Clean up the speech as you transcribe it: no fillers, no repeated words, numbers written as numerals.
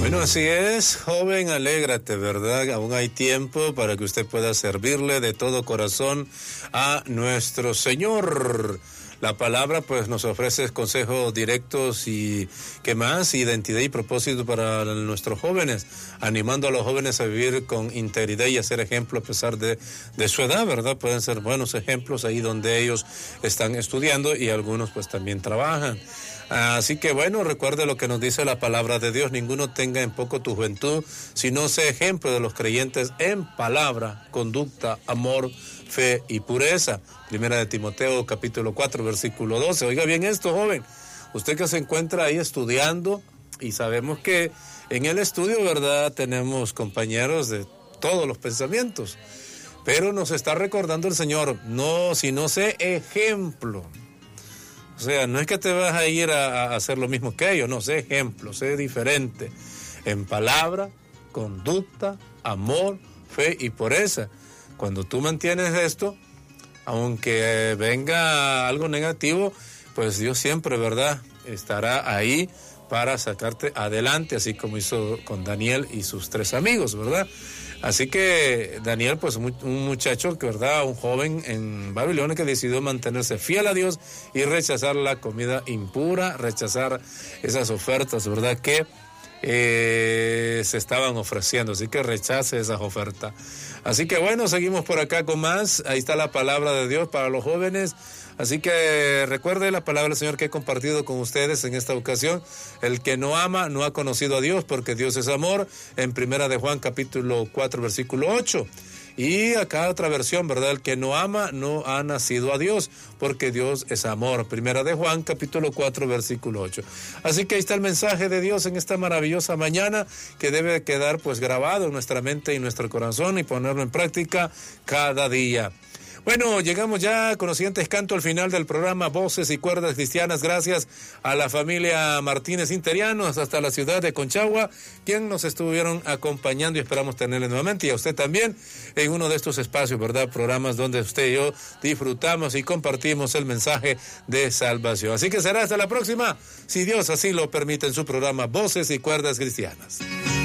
Bueno, así es, joven, alégrate, ¿verdad? Aún hay tiempo para que usted pueda servirle de todo corazón a nuestro Señor. La palabra pues nos ofrece consejos directos y ¿qué más? Identidad y propósito para nuestros jóvenes, animando a los jóvenes a vivir con integridad y a ser ejemplo a pesar de su edad, ¿verdad? Pueden ser buenos ejemplos ahí donde ellos están estudiando y algunos pues también trabajan. Así que bueno, recuerde lo que nos dice la palabra de Dios: ninguno tenga en poco tu juventud, sino sea ejemplo de los creyentes en palabra, conducta, amor, fe y pureza. Primera de Timoteo, capítulo 4, versículo 12. Oiga bien esto, joven, usted que se encuentra ahí estudiando, y sabemos que en el estudio, ¿verdad?, tenemos compañeros de todos los pensamientos, pero nos está recordando el Señor, no, sino sé ejemplo. O sea, no es que te vas a ir a hacer lo mismo que ellos, no, sé ejemplo, sé diferente. En palabra, conducta, amor, fe y pureza. Cuando tú mantienes esto, aunque venga algo negativo, pues Dios siempre, ¿verdad?, estará ahí para sacarte adelante, así como hizo con Daniel y sus 3 amigos, ¿verdad? Así que Daniel, pues un muchacho, ¿verdad?, un joven en Babilonia que decidió mantenerse fiel a Dios y rechazar la comida impura, rechazar esas ofertas, ¿verdad?, que se estaban ofreciendo. Así que rechace esas ofertas. Así que bueno, seguimos por acá con más. Ahí está la palabra de Dios para los jóvenes. Así que recuerde la palabra del Señor que he compartido con ustedes en esta ocasión: el que no ama no ha conocido a Dios, porque Dios es amor, en Primera de Juan capítulo 4 versículo 8. Y acá otra versión, ¿verdad? El que no ama no ha nacido a Dios, porque Dios es amor. Primera de Juan capítulo 4 versículo 8. Así que ahí está el mensaje de Dios en esta maravillosa mañana, que debe quedar pues grabado en nuestra mente y nuestro corazón y ponerlo en práctica cada día. Bueno, llegamos ya con los siguientes cantos al final del programa Voces y Cuerdas Cristianas. Gracias a la familia Martínez Interianos hasta la ciudad de Conchagua, quien nos estuvieron acompañando, y esperamos tenerle nuevamente, y a usted también, en uno de estos espacios, ¿verdad?, programas donde usted y yo disfrutamos y compartimos el mensaje de salvación. Así que será hasta la próxima, si Dios así lo permite, en su programa Voces y Cuerdas Cristianas.